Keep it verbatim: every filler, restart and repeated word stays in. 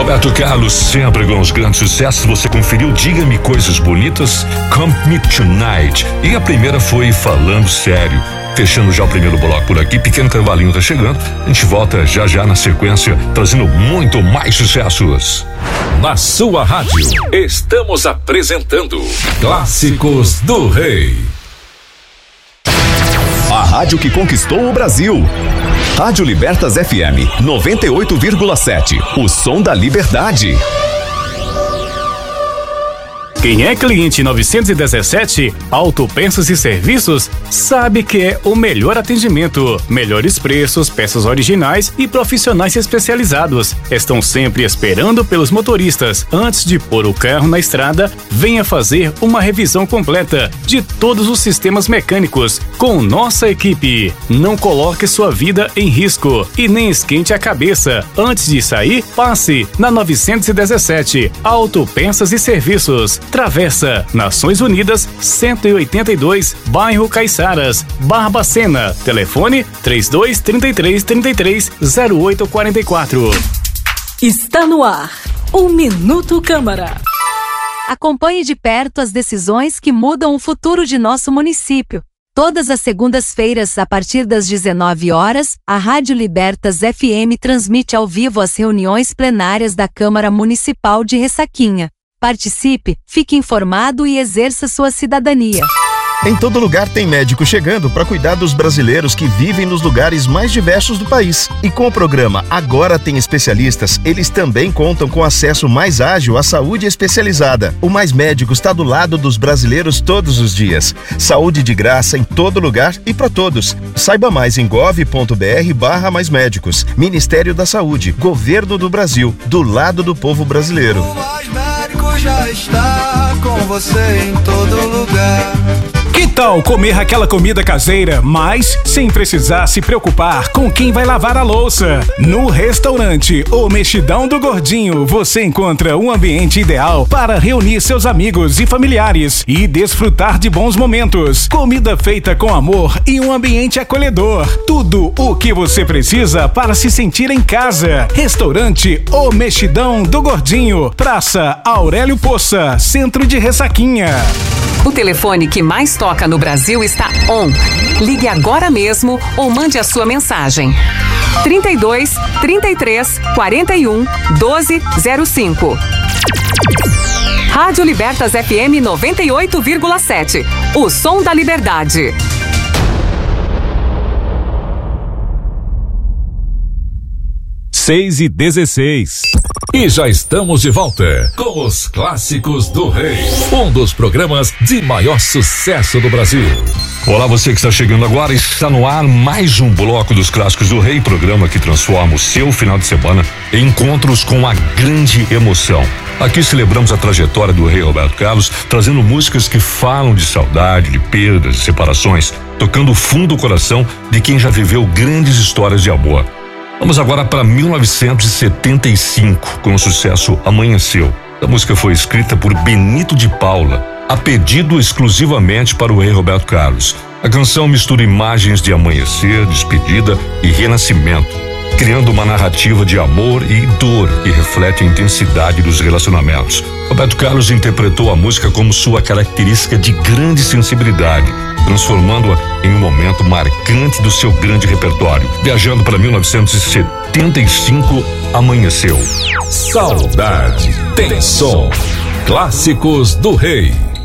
Roberto Carlos, sempre com os grandes sucessos. Você conferiu Diga-me Coisas Bonitas, Come Me Tonight. E a primeira foi Falando Sério. Fechando já o primeiro bloco por aqui, Pequeno Cavalinho tá chegando. A gente volta já já na sequência, trazendo muito mais sucessos. Na sua rádio, estamos apresentando Clássicos do Rei. A rádio que conquistou o Brasil. Rádio Libertas F M noventa e oito vírgula sete. O som da liberdade. Quem é cliente novecentos e dezessete, Autopeças e Serviços, sabe que é o melhor atendimento, melhores preços, peças originais e profissionais especializados. Estão sempre esperando pelos motoristas. Antes de pôr o carro na estrada, venha fazer uma revisão completa de todos os sistemas mecânicos com nossa equipe. Não coloque sua vida em risco e nem esquente a cabeça. Antes de sair, passe na novecentos e dezessete, Autopeças e Serviços. Travessa Nações Unidas cento e oitenta e dois, bairro Caiçaras, Barbacena. Telefone três dois três três três três zero oito quatro quatro. Está no ar o Minuto Câmara. Acompanhe de perto as decisões que mudam o futuro de nosso município. Todas as segundas-feiras, a partir das dezenove horas, a Rádio Libertas F M transmite ao vivo as reuniões plenárias da Câmara Municipal de Ressaquinha. Participe, fique informado e exerça sua cidadania. Em todo lugar tem médico chegando para cuidar dos brasileiros que vivem nos lugares mais diversos do país. E com o programa Agora Tem Especialistas, eles também contam com acesso mais ágil à saúde especializada. O Mais Médicos está do lado dos brasileiros todos os dias. Saúde de graça em todo lugar e para todos. Saiba mais em gov.br barra Mais Médicos. Ministério da Saúde, Governo do Brasil, do lado do povo brasileiro. O Mais Médico já está com você em todo lugar. Que tal comer aquela comida caseira, mas sem precisar se preocupar com quem vai lavar a louça? No restaurante O Mexidão do Gordinho, você encontra um ambiente ideal para reunir seus amigos e familiares e desfrutar de bons momentos. Comida feita com amor e um ambiente acolhedor. Tudo o que você precisa para se sentir em casa. Restaurante O Mexidão do Gordinho, Praça Aurélio Poça, Centro de Ressaquinha. O telefone que mais toca no Brasil está on. Ligue agora mesmo ou mande a sua mensagem. trinta e dois, trinta e três, quarenta e um, doze zero cinco. Rádio Libertas F M noventa e oito vírgula sete. O som da liberdade. seis e dezesseis. E já estamos de volta com os Clássicos do Rei, um dos programas de maior sucesso do Brasil. Olá, você que está chegando agora, está no ar mais um bloco dos Clássicos do Rei, programa que transforma o seu final de semana em encontros com a grande emoção. Aqui celebramos a trajetória do rei Roberto Carlos, trazendo músicas que falam de saudade, de perdas, de separações, tocando fundo do coração de quem já viveu grandes histórias de amor. Vamos agora para mil novecentos e setenta e cinco, com o sucesso Amanheceu. A música foi escrita por Benito de Paula, a pedido exclusivamente para o rei Roberto Carlos. A canção mistura imagens de amanhecer, despedida e renascimento, criando uma narrativa de amor e dor que reflete a intensidade dos relacionamentos. Roberto Carlos interpretou a música como sua característica de grande sensibilidade, transformando-a em um momento marcante do seu grande repertório. Viajando para mil novecentos e setenta e cinco, Amanheceu. Saudade tem som. Clássicos do Rei.